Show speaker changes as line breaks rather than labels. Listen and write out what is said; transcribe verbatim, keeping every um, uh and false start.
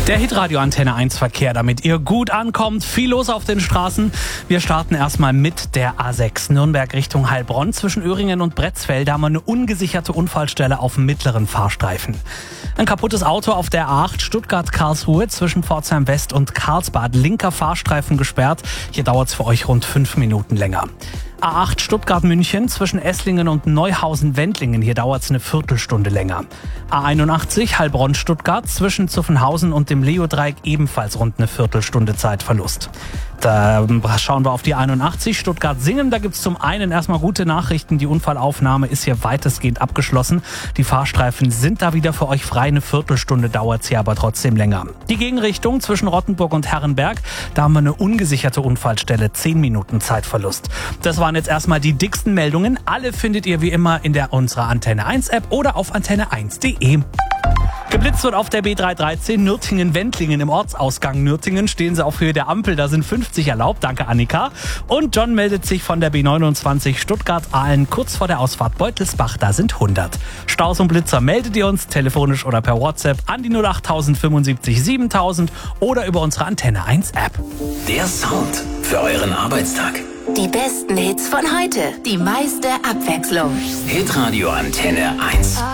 Der Hitradio Antenne eins Verkehr, damit ihr gut ankommt. Viel los auf den Straßen. Wir starten erstmal mit der A sechs Nürnberg Richtung Heilbronn. Zwischen Öhringen und Bretzfeld haben wir eine ungesicherte Unfallstelle auf dem mittleren Fahrstreifen. Ein kaputtes Auto auf der A acht Stuttgart-Karlsruhe zwischen Pforzheim West und Karlsbad. Linker Fahrstreifen gesperrt. Hier dauert es für euch rund fünf Minuten länger. A acht Stuttgart-München zwischen Esslingen und Neuhausen-Wendlingen. Hier dauert es eine Viertelstunde länger. A einundachtzig Heilbronn-Stuttgart zwischen Zuffenhausen und dem Leodreieck ebenfalls rund eine Viertelstunde Zeitverlust. Da schauen wir auf die einundachtzig Stuttgart-Singen. Da gibt es zum einen erstmal gute Nachrichten. Die Unfallaufnahme ist hier weitestgehend abgeschlossen. Die Fahrstreifen sind da wieder für euch frei. Eine Viertelstunde dauert es hier aber trotzdem länger. Die Gegenrichtung zwischen Rottenburg und Herrenberg, da haben wir eine ungesicherte Unfallstelle. Zehn Minuten Zeitverlust. Das waren jetzt erstmal die dicksten Meldungen. Alle findet ihr wie immer in der unserer Antenne eins App oder auf antenne eins punkt de. Geblitzt wird auf der B dreihundertdreizehn Nürtingen-Wendlingen. Im Ortsausgang Nürtingen stehen sie auf Höhe der Ampel. Da sind fünfzig erlaubt. Danke, Annika. Und John meldet sich von der B neunundzwanzig Stuttgart-Aalen kurz vor der Ausfahrt Beutelsbach. Da sind hundert. Staus und Blitzer meldet ihr uns telefonisch oder per WhatsApp an die null acht null fünfundsiebzig siebentausend oder über unsere Antenne eins App.
Der Sound für euren Arbeitstag.
Die besten Hits von heute. Die meiste Abwechslung.
Hitradio Antenne eins.